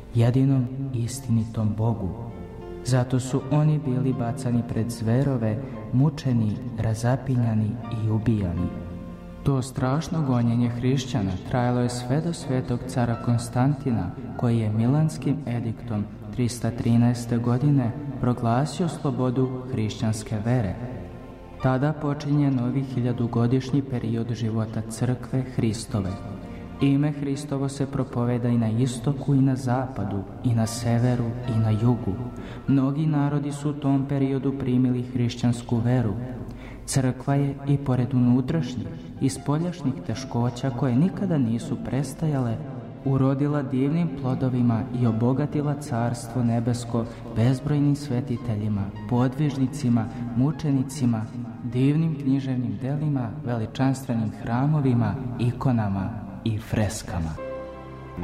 jedinom istinitom Bogu. Zato su oni bili bacani pred zverove, mučeni, razapinjani i ubijani. To strašno gonjenje hrišćana trajalo je sve do svetog cara Konstantina, koji je Milanskim ediktom 313. godine proglasio slobodu hrišćanske vere. Tada počinje novi 1000-godišnji period života crkve Hristove. Ime Hristovo se propoveda i na istoku i na zapadu, i na severu i na jugu. Mnogi narodi su u tom periodu primili hrišćansku veru. Crkva je, i pored unutrašnjih i spoljašnjih teškoća koje nikada nisu prestajale, urodila divnim plodovima i obogatila Carstvo nebesko bezbrojnim svetiteljima, podvižnicima, mučenicima, divnim književnim delima, veličanstvenim hramovima, ikonama i freskama.